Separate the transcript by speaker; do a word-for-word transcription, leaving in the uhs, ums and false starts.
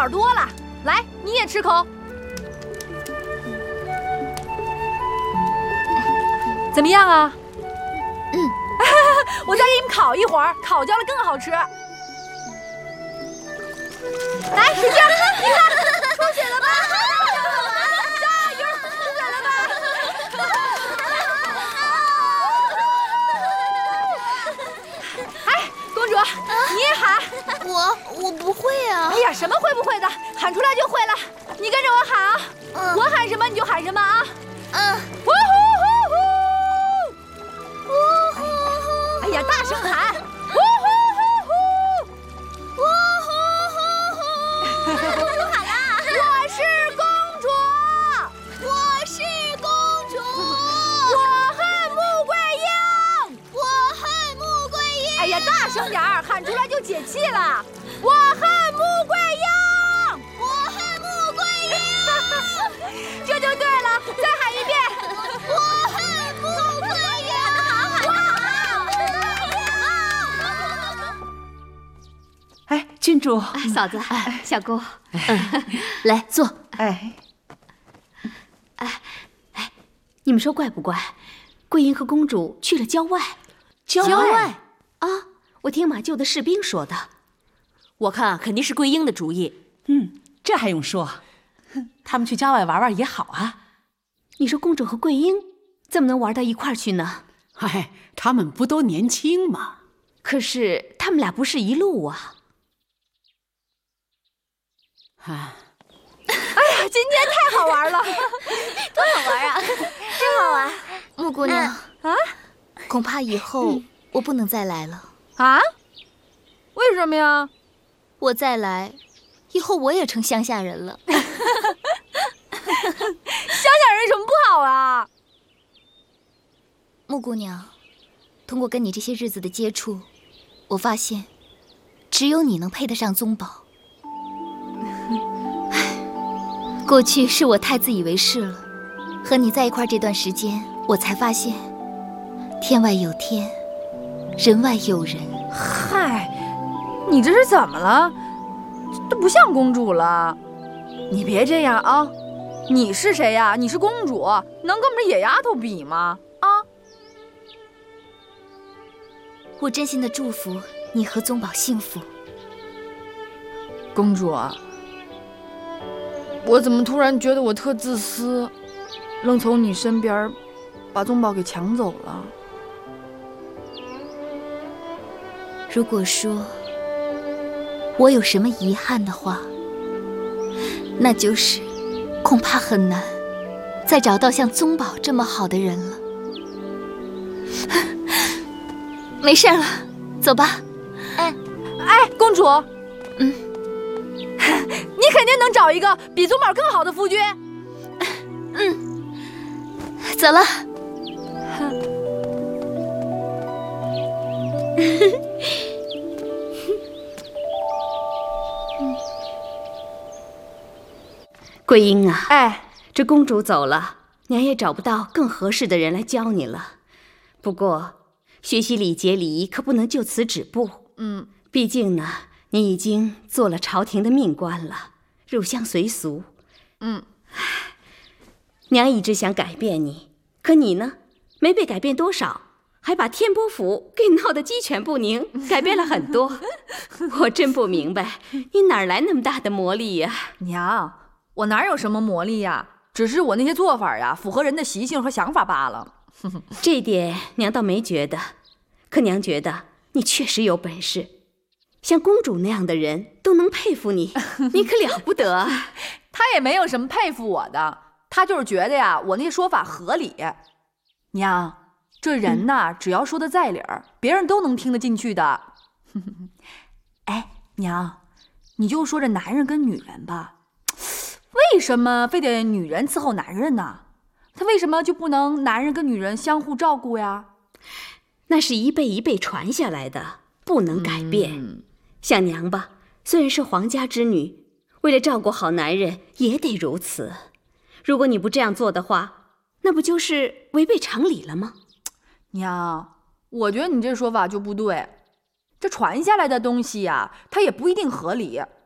Speaker 1: 点多了，来，你也吃口。怎么样啊？
Speaker 2: 嗯，
Speaker 1: 我再给你们烤一会儿，烤焦了更好吃。来，水晶，你看，出水了吧？加油，出水了吧？哎，公主，你也喊。
Speaker 2: 我我不会啊。
Speaker 1: 哎呀，什么会不会的，喊出来就会了。你跟着我喊啊，
Speaker 2: 嗯、
Speaker 1: 我喊什么你就喊什么啊。
Speaker 2: 嗯。
Speaker 1: 呼呼呼呼！呼呼呼！哎呀，大声喊！呼呼呼呼！
Speaker 2: 呼呼呼呼！不喊啦！
Speaker 1: 我是公主，
Speaker 2: 我是公主，
Speaker 1: 我恨穆桂英，
Speaker 2: 我恨穆桂英。
Speaker 1: 哎呀，大声点儿，喊出来就解气了。我恨穆桂英，
Speaker 2: 我恨穆桂英。
Speaker 1: 这就对了，再喊一遍。
Speaker 2: 我恨穆桂英。
Speaker 3: 哎，郡主，
Speaker 4: 嫂子，小姑，嗯，来坐。
Speaker 3: 哎，
Speaker 4: 哎哎，你们说怪不怪？桂英和公主去了郊外。
Speaker 3: 郊外
Speaker 4: 啊！我听马厩的士兵说的。
Speaker 5: 我看啊，肯定是桂英的主意。
Speaker 3: 嗯，这还用说？他们去郊外玩玩也好啊。
Speaker 4: 你说公主和桂英怎么能玩到一块儿去呢？
Speaker 3: 哎，他们不都年轻吗？
Speaker 4: 可是他们俩不是一路啊。
Speaker 3: 啊！
Speaker 1: 哎呀，今天太好玩了，
Speaker 2: 多好玩啊！真好玩。木姑娘啊，恐怕以后我不能再来了。
Speaker 1: 啊？为什么呀？
Speaker 2: 我再来，以后我也成乡下人了。
Speaker 1: 乡下人有什么不好啊？
Speaker 2: 木姑娘，通过跟你这些日子的接触，我发现，只有你能配得上宗宝。过去是我太自以为是了，和你在一块这段时间，我才发现，天外有天，人外有人。
Speaker 1: 嗨，你这是怎么了？都不像公主了。你别这样啊！你是谁呀？你是公主，能跟我们这野丫头比吗？啊！
Speaker 2: 我真心的祝福你和宗宝幸福。
Speaker 1: 公主啊，我怎么突然觉得我特自私，愣从你身边把宗宝给抢走了？
Speaker 2: 如果说我有什么遗憾的话，那就是恐怕很难再找到像宗宝这么好的人了。没事了，走吧。
Speaker 1: 哎哎，公主，
Speaker 2: 嗯，
Speaker 1: 你肯定能找一个比宗宝更好的夫君。
Speaker 2: 嗯，走了。
Speaker 4: 桂英啊，
Speaker 1: 哎，
Speaker 4: 这公主走了，娘也找不到更合适的人来教你了。不过，学习礼节礼仪可不能就此止步。
Speaker 1: 嗯，
Speaker 4: 毕竟呢，你已经做了朝廷的命官了，入乡随俗。
Speaker 1: 嗯，
Speaker 4: 娘一直想改变你，可你呢，没被改变多少，还把天波府给闹得鸡犬不宁，改变了很多。我真不明白，你哪来那么大的魔力呀？
Speaker 1: 娘，我哪有什么魔力呀？只是我那些做法呀，符合人的习性和想法罢了。
Speaker 4: 这点娘倒没觉得，可娘觉得你确实有本事，像公主那样的人都能佩服你，你可了不得啊！
Speaker 1: 他也没有什么佩服我的，他就是觉得呀，我那些说法合理。娘，这人呐，嗯、只要说的在理儿，别人都能听得进去的。哎，娘，你就说这男人跟女人吧，为什么非得女人伺候男人呢？他为什么就不能男人跟女人相互照顾呀？
Speaker 4: 那是一辈一辈传下来的，不能改变。嗯、像娘吧，虽然是皇家之女，为了照顾好男人，也得如此。如果你不这样做的话，那不就是违背常理了吗？
Speaker 1: 娘，我觉得你这说法就不对。这传下来的东西呀，它也不一定合理。